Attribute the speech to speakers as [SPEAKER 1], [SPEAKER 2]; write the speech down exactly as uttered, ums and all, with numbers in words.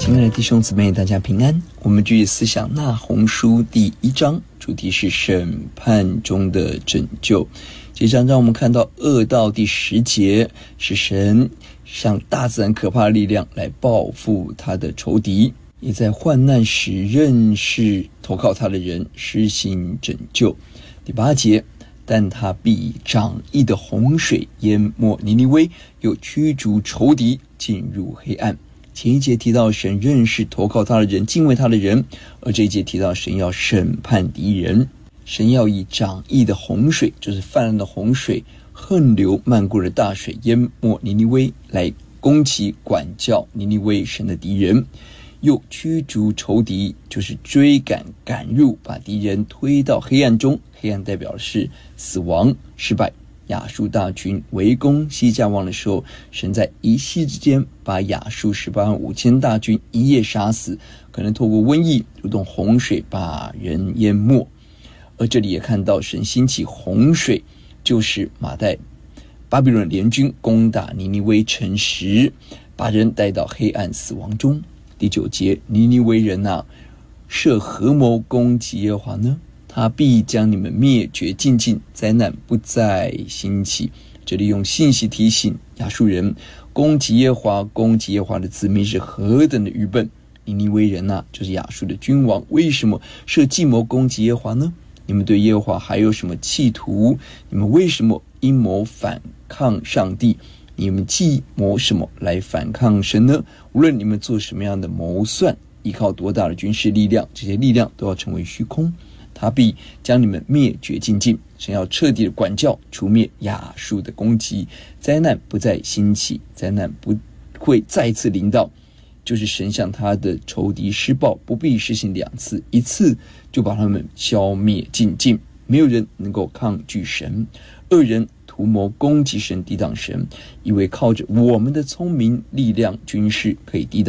[SPEAKER 1] 亲爱的弟兄姊妹，大家平安。我们继续思想那鸿书第一章，主题是审判中的拯救。这章让我们看到二到第十节，是神向大自然可怕的力量来报复他的仇敌，也在患难时认识投靠他的人施行拯救。第八节，但他必以涨溢的洪水淹没尼尼微，又驱逐仇敌进入黑暗。前一节提到神认识投靠他的人，敬畏他的人，而这一节提到神要审判敌人，神要以涨溢的洪水，就是泛滥的洪水，横流漫过的大水，淹没尼尼微，来攻击管教尼尼微神的敌人，又驱逐仇敌，就是追赶赶入，把敌人推到黑暗中。黑暗代表的是死亡失败。亚述大军围攻西迦王的时候，神在一夕之间把亚述十八万五千大军一夜杀死，可能透过瘟疫如同洪水把人淹没。而这里也看到神兴起洪水，就是马代巴比伦联军攻打尼尼微城时，把人带到黑暗死亡中。第九节，尼尼微人啊，设合谋攻击耶和华呢，他必将你们灭绝尽尽，灾难不再兴起。这里用信息提醒亚述人，攻击耶和华攻击耶和华的子民是何等的愚笨。尼尼微人啊，就是亚述的君王，为什么设计谋攻击耶和华呢？你们对耶和华还有什么企图？你们为什么阴谋反抗上帝？你们计谋什么来反抗神呢？无论你们做什么样的谋算，依靠多大的军事力量，这些力量都要成为虚空。他必将你们灭绝尽尽。神要彻底的管教除灭亚述的攻击，灾难不再兴起，灾难不会再次临到，就是神向他的仇敌施报，不必施行两次，一次就把他们消灭尽尽。没有人能够抗拒神，恶人图谋攻击神，抵挡神，以为靠着我们的聪明力量军事可以抵挡